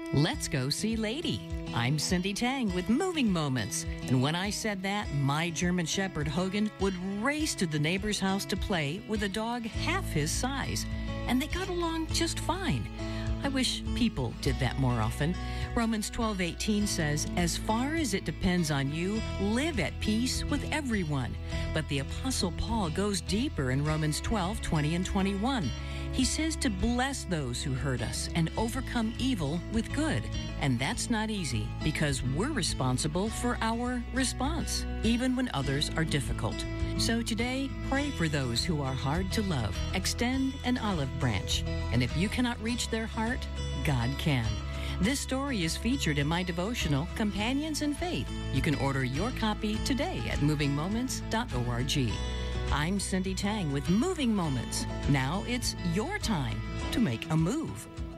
Let's go see Lady. I'm Cindy Tang with Moving Moments. And when I said that, my German Shepherd Hogan would race to the neighbor's house to play with a dog half his size. And they got along just fine. I wish people did that more often. Romans 12:18 says, as far as it depends on you, live at peace with everyone. But the Apostle Paul goes deeper in Romans 12:20 and 21. He says to bless those who hurt us and overcome evil with good. And that's not easy because we're responsible for our response, even when others are difficult. So today, pray for those who are hard to love. Extend an olive branch. And if you cannot reach their heart, God can. This story is featured in my devotional, Companions in Faith. You can order your copy today at movingmoments.org. I'm Cindy Tang with Moving Moments. Now it's your time to make a move.